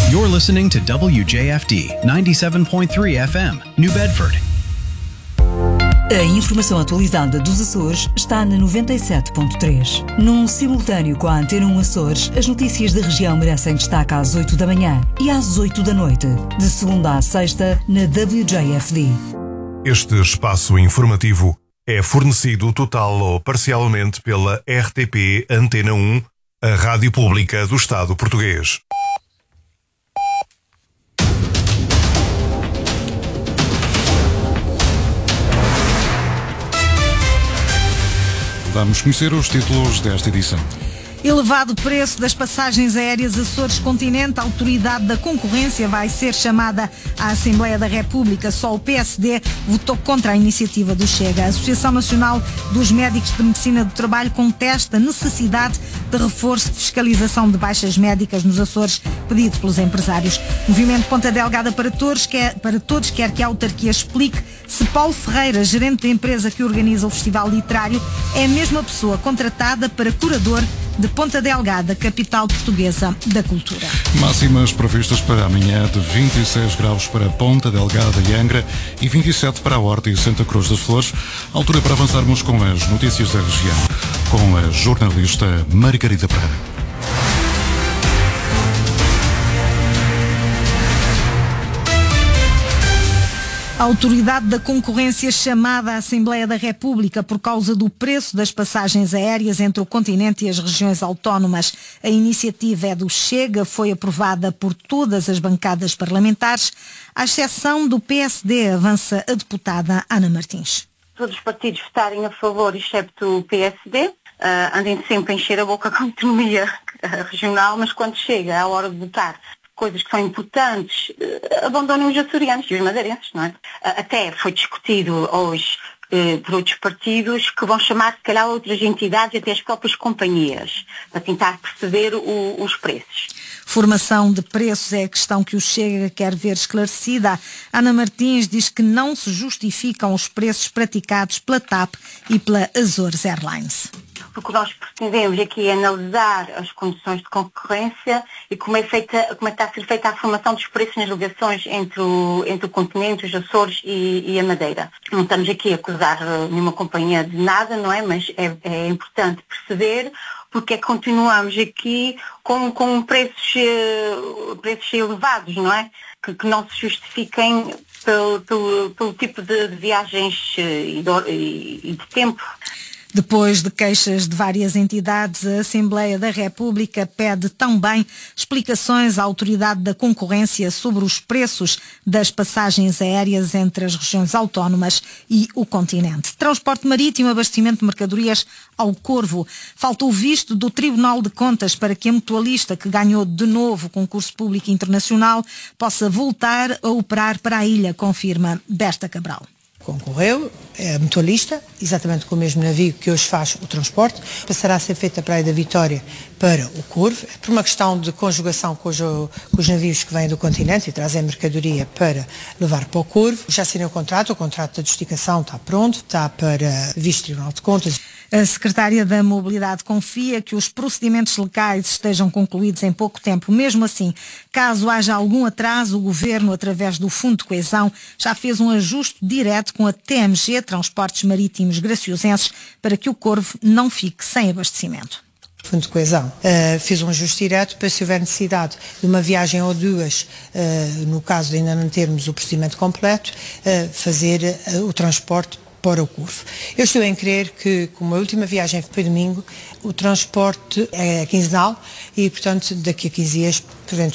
You're listening to WJFD 97.3 FM, New Bedford. A informação atualizada dos Açores está na 97.3. Num simultâneo com a Antena 1 Açores, as notícias da região merecem destaque às 8 da manhã e às 8 da noite, de segunda à sexta, na WJFD. Este espaço informativo é fornecido total ou parcialmente pela RTP Antena 1, a rádio pública do Estado português. Vamos conhecer os títulos desta edição. Elevado preço das passagens aéreas Açores-Continente, a Autoridade da Concorrência vai ser chamada à Assembleia da República. Só o PSD votou contra a iniciativa do Chega. A Associação Nacional dos Médicos de Medicina do Trabalho contesta a necessidade de reforço de fiscalização de baixas médicas nos Açores, pedido pelos empresários. Movimento Ponta Delgada para Todos quer que a autarquia explique se Paulo Ferreira, gerente da empresa que organiza o Festival Literário, é a mesma pessoa contratada para curador de Ponta Delgada, capital portuguesa da cultura. Máximas previstas para amanhã de 26 graus para Ponta Delgada e Angra e 27 para a Horta e Santa Cruz das Flores. Altura para avançarmos com as notícias da região, com a jornalista Margarida Pereira. A Autoridade da Concorrência chamada à Assembleia da República por causa do preço das passagens aéreas entre o continente e as regiões autónomas. A iniciativa é do Chega, foi aprovada por todas as bancadas parlamentares, à exceção do PSD, avança a deputada Ana Martins. Todos os partidos votarem a favor, excepto o PSD, andem sempre a encher a boca com a autonomia regional, mas quando chega a hora de votar coisas que são importantes, abandonam os açorianos e os madeirenses, não é? Até foi discutido hoje por outros partidos que vão chamar, se calhar, outras entidades, até as próprias companhias, para tentar perceber os preços. Formação de preços é a questão que o Chega quer ver esclarecida. Ana Martins diz que não se justificam os preços praticados pela TAP e pela Azores Airlines. O que nós pretendemos aqui é analisar as condições de concorrência e como está a ser feita a formação dos preços nas ligações entre o continente, os Açores e a Madeira. Não estamos aqui a acusar nenhuma companhia de nada, não é? Mas é importante perceber porque é que continuamos aqui com preços elevados, não é? Que não se justifiquem pelo tipo de viagens e de tempo. Depois de queixas de várias entidades, a Assembleia da República pede também explicações à Autoridade da Concorrência sobre os preços das passagens aéreas entre as regiões autónomas e o continente. Transporte marítimo, abastecimento de mercadorias ao Corvo. Falta o visto do Tribunal de Contas para que a mutualista que ganhou de novo o concurso público internacional possa voltar a operar para a ilha, confirma Berta Cabral. Concorreu, é mutualista, exatamente com o mesmo navio que hoje faz o transporte, passará a ser feita a Praia da Vitória para o Corvo, por uma questão de conjugação com os navios que vêm do continente e trazem mercadoria para levar para o Corvo. Já assinei o contrato de adjudicação está pronto, está para visto Tribunal de Contas. A Secretária da Mobilidade confia que os procedimentos legais estejam concluídos em pouco tempo. Mesmo assim, caso haja algum atraso, o Governo, através do Fundo de Coesão, já fez um ajuste direto com a TMG, Transportes Marítimos Graciosenses, para que o Corvo não fique sem abastecimento. Fundo de Coesão fez um ajuste direto para, se houver necessidade de uma viagem ou duas, no caso de ainda não termos o procedimento completo, fazer o transporte para o Corvo. Eu estou em crer que, como a última viagem foi domingo, o transporte é quinzenal e, portanto, daqui a 15 dias